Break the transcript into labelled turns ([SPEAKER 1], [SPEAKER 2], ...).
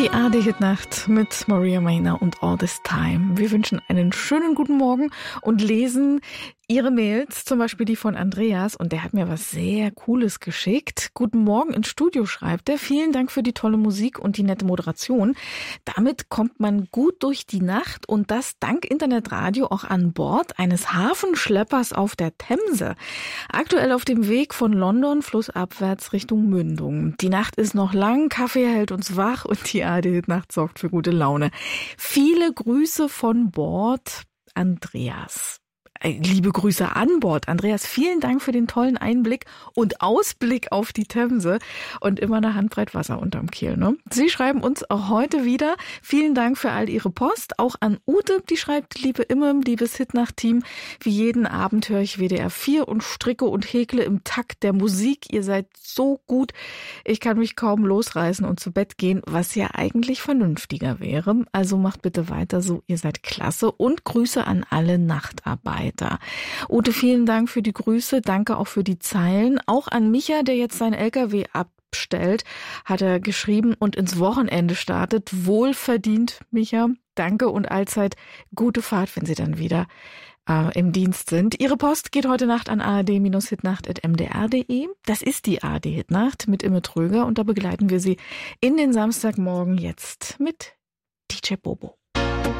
[SPEAKER 1] Die ARD-Hitnacht mit Maria Maina und All This Time. Wir wünschen einen schönen guten Morgen und lesen Ihre Mails, zum Beispiel die von Andreas, und der hat mir was sehr Cooles geschickt. Guten Morgen ins Studio, schreibt er. Vielen Dank für die tolle Musik und die nette Moderation. Damit kommt man gut durch die Nacht und das dank Internetradio auch an Bord eines Hafenschleppers auf der Themse. Aktuell auf dem Weg von London flussabwärts Richtung Mündung. Die Nacht ist noch lang, Kaffee hält uns wach und die ARD-Nacht sorgt für gute Laune. Viele Grüße von Bord, Andreas. Liebe Grüße an Bord. Andreas, vielen Dank für den tollen Einblick und Ausblick auf die Themse und immer eine Handbreit Wasser unterm Kiel. Ne? Sie schreiben uns auch heute wieder. Vielen Dank für all Ihre Post. Auch an Ute, die schreibt, liebe Imme, liebes Hitnacht-Team, wie jeden Abend höre ich WDR 4 und stricke und häkle im Takt der Musik. Ihr seid so gut. Ich kann mich kaum losreißen und zu Bett gehen, was ja eigentlich vernünftiger wäre. Also macht bitte weiter so. Ihr seid klasse und Grüße an alle Nachtarbeiter. Ute, vielen Dank für die Grüße, danke auch für die Zeilen. Auch an Micha, der jetzt sein LKW abstellt, hat er geschrieben und ins Wochenende startet. Wohlverdient, Micha. Danke und allzeit gute Fahrt, wenn Sie dann wieder im Dienst sind. Ihre Post geht heute Nacht an ard-hitnacht@mdr.de. Das ist die ARD-Hitnacht mit Imme Tröger und da begleiten wir Sie in den Samstagmorgen jetzt mit DJ Bobo.